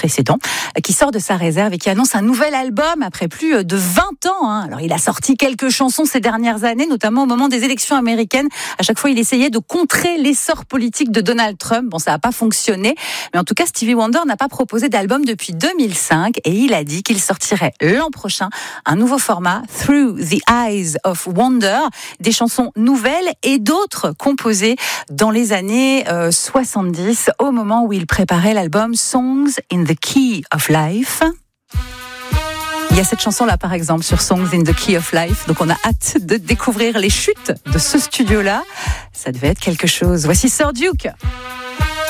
précédent, qui sort de sa réserve et qui annonce un nouvel album après plus de 20 ans. Alors, il a sorti quelques chansons ces dernières années, notamment au moment des élections américaines. À chaque fois, il essayait de contrer l'essor politique de Donald Trump. Bon, ça n'a pas fonctionné. Mais en tout cas, Stevie Wonder n'a pas proposé d'album depuis 2005 et il a dit qu'il sortirait l'an prochain un nouveau format, Through the Eyes of Wonder, des chansons nouvelles et d'autres composées dans les années 70, au moment où il préparait l'album Songs in the Key of Life. Il y a cette chanson-là, par exemple, sur Songs in the Key of Life. Donc, on a hâte de découvrir les chutes de ce studio-là. Ça devait être quelque chose. Voici Sir Duke.